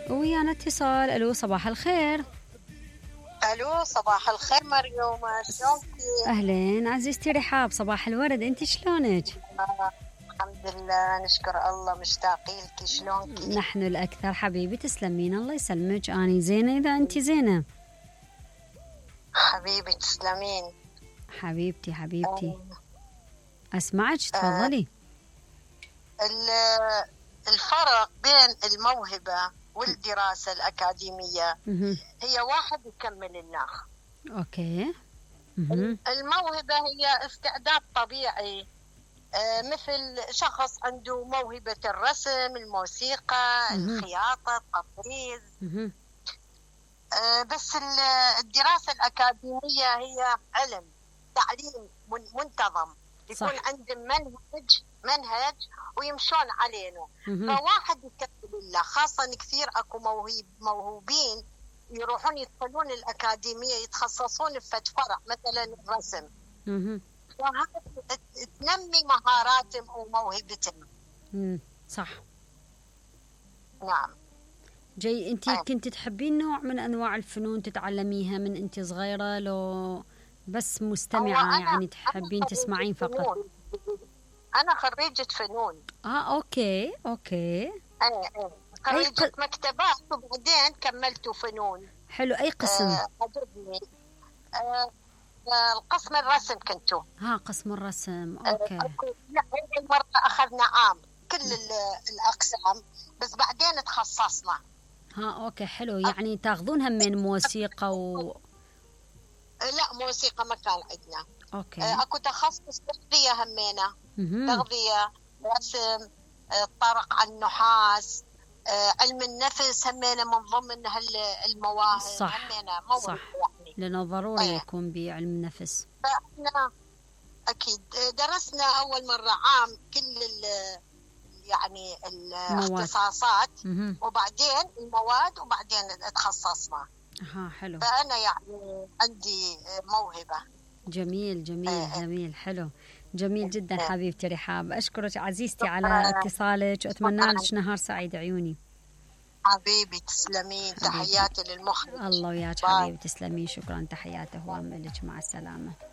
ويانا اتصال. الو صباح الخير. الو صباح الخير مريومة، شلونك؟ اهلين عزيزتي رحاب، صباح الورد، انت شلونك؟ الحمد لله نشكر الله، مشتاقين لك، شلونك؟ نحن الاكثر حبيبي، تسلمين الله يسلمك. اني زينه اذا انت زينه. حبيبي تسلمين. حبيبتي اسمعك، تفضلي. الفرق بين الموهبة والدراسة الأكاديمية هي واحد يكمل الآخر. اوكي. الموهبة هي استعداد طبيعي، مثل شخص عنده موهبة الرسم، الموسيقى، الخياطة، التطريز. بس الدراسة الأكاديمية هي علم، تعليم منتظم، يكون عندهم منهج ويمشون علينا. فواحد يكمل الله، خاصة كثير أكو موهوبين يروحون يدخلون الأكاديمية يتخصصون في فرع مثلا الرسم، وهذا تنمي مهاراتهم وموهبتهم. صح. نعم. جاي انت كنت تحبين نوع من انواع الفنون تتعلميها من انت صغيرة، لو بس مستمعة يعني تحبين تسمعين فقط؟ انا خريجة فنون. اوكي. خريجة مكتبات وبعدين كملت فنون. حلو. اي قسم؟ عجبني القسم الرسم كنتو. قسم الرسم. اوكي. اول مرة اخذنا عام كل الاقسام، بس بعدين تخصصنا. اوكي حلو. يعني تاخذونها من موسيقى لا، موسيقى ما كان عندنا. اوكي. اكو تخصص تغذية همينة. تغذية، رسم، طرق على النحاس، علم النفس همينة من ضمن المواهب. صح. همينة صح يعني. لأنه ضروري يكون بعلم النفس. فاحنا اكيد درسنا اول مرة عام كل يعني الاختصاصات، وبعدين المواد، وبعدين تخصصنا. حلو. فأنا يعني عندي موهبة. جميل حلو. جميل جدا حبيبتي رحاب. أشكرك عزيزتي على اتصالك، وأتمنى لك نهار سعيد عيوني. حبيبي تسلمين. تحياتي للمخرج. الله وياك حبيبي، تسلمين. شكرا. تحياته وأملك. مع السلامة.